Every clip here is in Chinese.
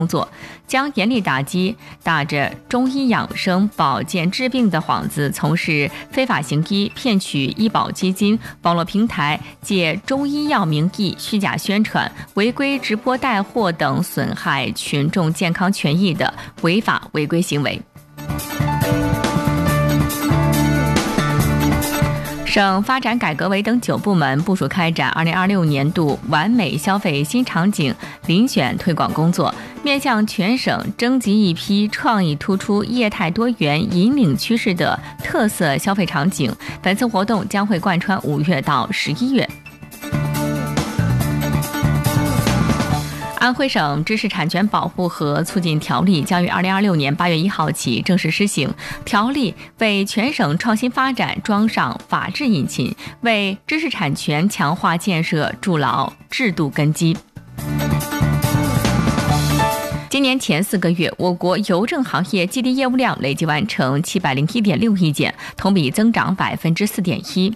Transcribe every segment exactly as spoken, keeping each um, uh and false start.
工作，将严厉打击打着中医养生、保健治病的幌子从事非法行医、骗取医保基金、网络平台借中医药名义虚假宣传、违规直播带货等损害群众健康权益的违法违规行为。省发展改革委等九部门部署开展二零二六年度完美消费新场景遴选推广工作，面向全省征集一批创意突出、业态多元、引领趋势的特色消费场景。本次活动将会贯穿五月到十一月。安徽省知识产权保护和促进条例将于二零二六年八月一号起正式施行。条例为全省创新发展装上法治引擎，为知识产权强化建设筑牢制度根基。今年前四个月，我国邮政行业寄递业务量累计完成七百零一点六亿件，同比增长百分之四点一。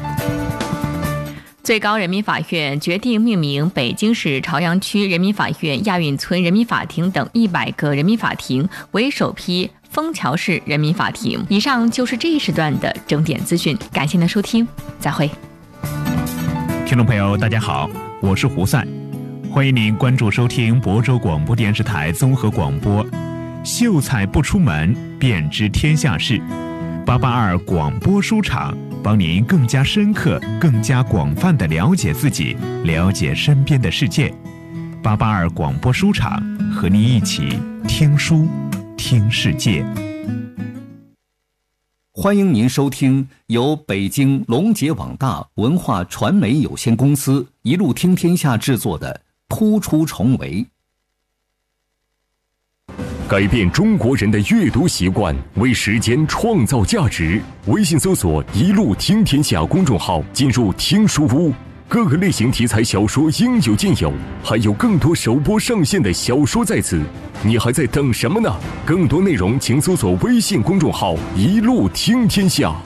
最高人民法院决定命名北京市朝阳区人民法院亚运村人民法庭等一百个人民法庭为首批枫桥市人民法庭。以上就是这一时段的整点资讯，感谢您的收听，再会。 听众朋友大家好，我是胡赛，欢迎您关注收听亳州广播电视台综合广播。秀才不出门，便知天下事。八八二广播书场，帮您更加深刻、更加广泛地了解自己，了解身边的世界。八八二广播书场，和您一起听书、听世界。 欢迎您收听由北京龙杰网大文化传媒有限公司一路听天下制作的《突出重围》。 改变中国人的阅读习惯，为时间创造价值。微信搜索“一路听天下”公众号，进入听书屋，各个类型题材小说应有尽有，还有更多首播上线的小说在此，你还在等什么呢？更多内容请搜索微信公众号“一路听天下”。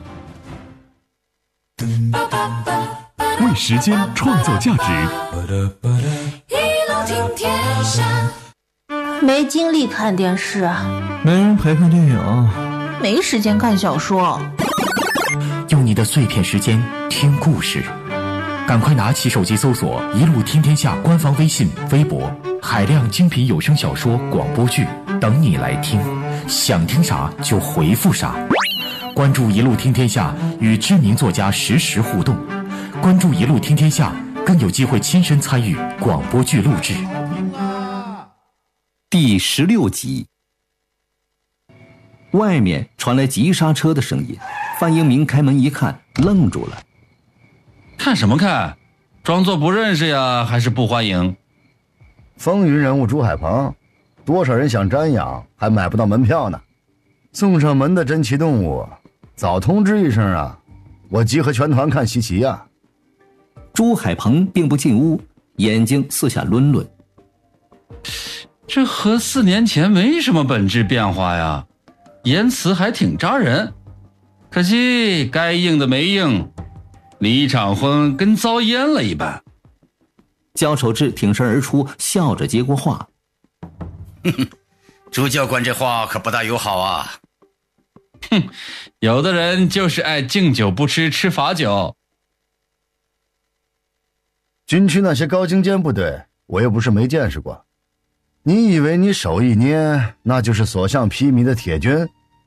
为时间创造价值， 一路听天下。 没精力看电视， 没人陪看电影， 没时间看小说。 用你的碎片时间听故事，赶快拿起手机搜索一路听天下官方微信微博，海量精品有声小说广播剧等你来听，想听啥就回复啥。关注一路听天下，与知名作家实时互动，关注一路听天下，更有机会亲身参与广播剧录制。 第十六集，外面传来急刹车的声音，范英明开门一看，愣住了。 看什么看？装作不认识呀，还是不欢迎？ 风云人物朱海鹏，多少人想瞻仰，还买不到门票呢。送上门的珍奇动物，早通知一声啊，我集合全团看稀奇呀。 朱海鹏并不进屋，眼睛四下抡抡。 这和四年前没什么本质变化呀，言辞还挺扎人。可惜该应的没应，离场婚跟遭淹了一般。 焦守志挺身而出，笑着接过话： 哼哼，朱教官这话可不大友好啊。 哼，有的人就是爱敬酒不吃吃罚酒。 军区那些高精尖部队，我又不是没见识过。你以为你手一捏，那就是所向披靡的铁军？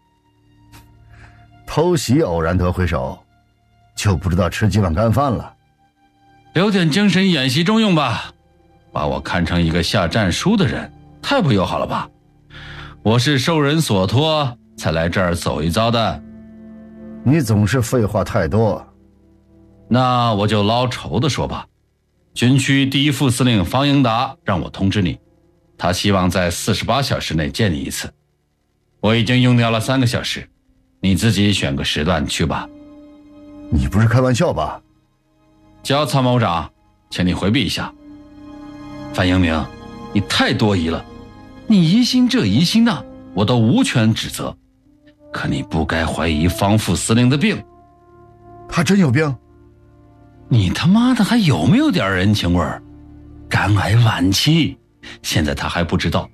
偷袭偶然得回手，就不知道吃几碗干饭了。 留点精神演习中用吧，把我看成一个下战书的人，太不友好了吧？我是受人所托才来这儿走一遭的。 你总是废话太多。 那我就捞仇的说吧。军区第一副司令方英达让我通知你，他希望在四十八小时内见你一次。我已经用掉了三个小时，你自己选个时段去吧。 你不是开玩笑吧？ 焦参谋长，请你回避一下。范英明，你太多疑了，你疑心这疑心那，我都无权指责。可你不该怀疑方副司令的病。 他真有病？ 你他妈的还有没有点人情味儿？肝癌晚期， 现在他还不知道